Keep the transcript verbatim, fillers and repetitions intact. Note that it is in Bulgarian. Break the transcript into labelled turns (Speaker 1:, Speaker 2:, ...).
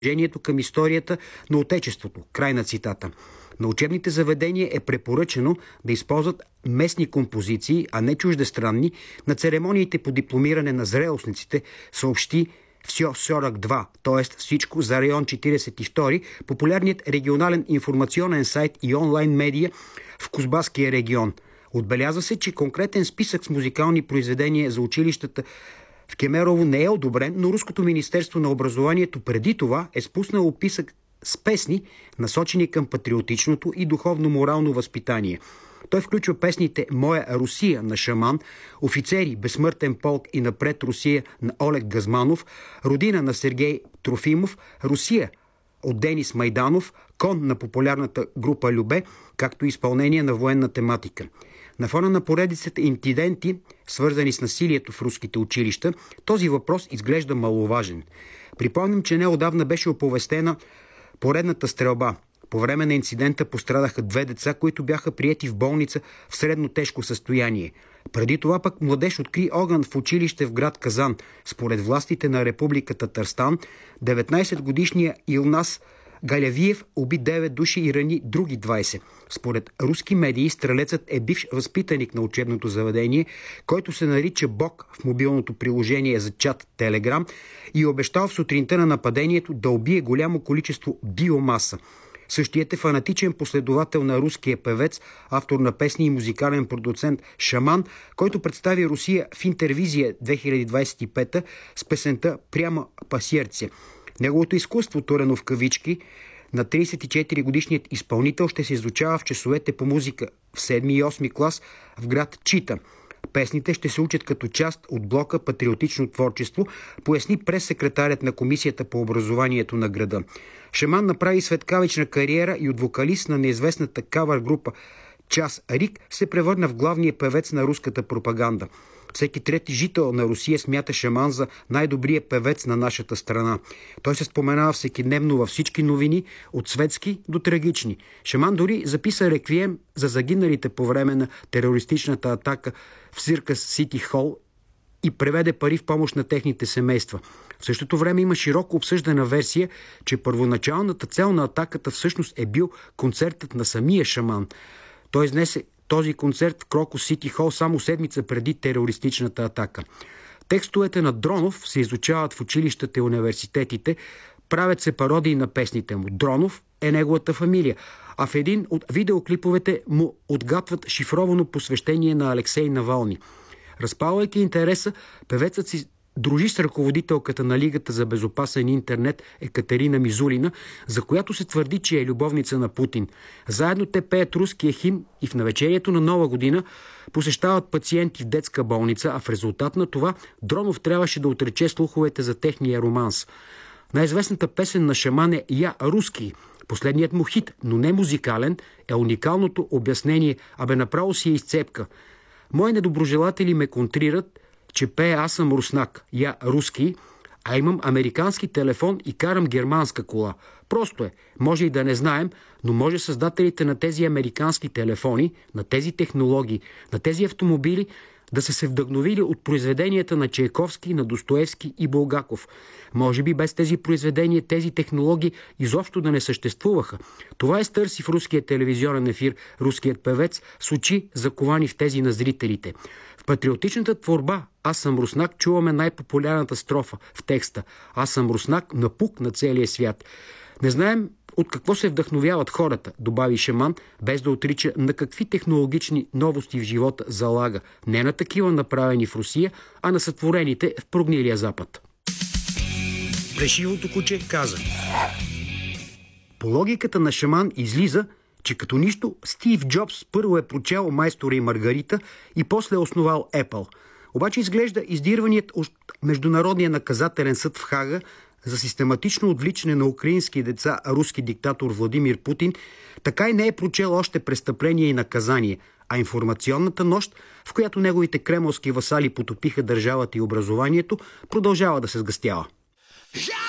Speaker 1: уважението към историята на Отечеството. Край на цитата. На учебните заведения е препоръчено да използват местни композиции, а не чуждестранни, на церемониите по дипломиране на зрелостниците, съобщи Всьо сорок два, т.е. всичко за район четиридесет и втори, популярният регионален информационен сайт и онлайн медия в Кузбасския регион. Отбелязва се, че конкретен списък с музикални произведения за училищата в Кемерово не е одобрен, но Руското министерство на образованието преди това е спуснало списък с песни, насочени към патриотичното и духовно-морално възпитание. Той включва песните «Моя Русия» на Шаман, «Офицери», «Безсмъртен полк» и «Напред Русия» на Олег Газманов, «Родина» на Сергей Трофимов, «Русия» от Денис Майданов, «Кон» на популярната група Любе, както и изпълнение на военна тематика. На фона на поредицата инциденти, свързани с насилието в руските училища, този въпрос изглежда маловажен. Припомням, че неодавна беше оповестена поредната стрелба. По време на инцидента пострадаха две деца, които бяха приети в болница в средно тежко състояние. Преди това пък младеж откри огън в училище в град Казан. Според властите на Република Татарстан, деветнайсетгодишният Илнас Галявиев уби девет души и рани други двайсет. Според руски медии, стрелецът е бивш възпитаник на учебното заведение, който се нарича Бог в мобилното приложение за чат Телеграм и обещал в сутринта на нападението да убие голямо количество биомаса. Същият е фанатичен последовател на руския певец, автор на песни и музикален продуцент Шаман, който представи Русия в Интервизия две хиляди двайсет и пета с песента «Прямо по сърце». Неговото изкуство, турено в кавички, на трийсет и четири годишният изпълнител ще се изучава в часовете по музика в седми и осми клас в град Чита. Песните ще се учат като част от блока «Патриотично творчество», поясни прес-секретарят на Комисията по образованието на града. Шаман направи светкавична кариера и от вокалист на неизвестната кавър група Час Рик се превърна в главния певец на руската пропаганда. Всеки трети жител на Русия смята Шаман за най-добрия певец на нашата страна. Той се споменава всекидневно във всички новини, от светски до трагични. Шаман дори записа реквием за загиналите по време на терористичната атака в Сиркъс Сити Хол и преведе пари в помощ на техните семейства. В същото време има широко обсъждана версия, че първоначалната цел на атаката всъщност е бил концертът на самия Шаман. Той изнесе този концерт в Крокус Сити Хол само седмица преди терористичната атака. Текстовете на Дронов се изучават в училищата и университетите, правят се пародии на песните му. Дронов е неговата фамилия, а в един от видеоклиповете му отгатват шифровано посвещение на Алексей Навални. Разпалвайки интереса, певецът си дружи с ръководителката на Лигата за безопасен интернет Екатерина Мизулина, за която се твърди, че е любовница на Путин. Заедно те пеят руския химн и в навечерието на Нова година посещават пациенти в детска болница, а в резултат на това Дронов трябваше да отрече слуховете за техния романс. Най-известната песен на Шаман е «Я руски». Последният му хит, но не музикален, е уникалното обяснение, абе направо си е изцепка. Мои недоброжелатели ме контрират, че пее «Аз съм руснак», «Я руски», а имам американски телефон и карам германска кола. Просто е. Може и да не знаем, но може създателите на тези американски телефони, на тези технологии, на тези автомобили да са се вдъхновили от произведенията на Чайковски, на Достоевски и Булгаков. Може би без тези произведения, тези технологии изобщо да не съществуваха. Това е стърси в руския телевизионен ефир руският певец с очи заковани в тези на зрителите. В патриотичната творба «Аз съм руснак» чуваме най-популярната строфа в текста «Аз съм руснак, напук на целия свят». Не знаем от какво се вдъхновяват хората, добави Шаман, без да отрича на какви технологични новости в живота залага. Не на такива направени в Русия, а на сътворените в прогнилия Запад. Плешивото куче каза: по логиката на Шаман излиза, че като нищо Стив Джобс първо е прочел Майстора и Маргарита и после е основал Apple. Обаче изглежда издирваният от Международния наказателен съд в Хага за систематично отвличане на украински деца руски диктатор Владимир Путин така и не е прочел още престъпление и наказание, а информационната нощ, в която неговите кремълски васали потопиха държавата и образованието, продължава да се сгъстява.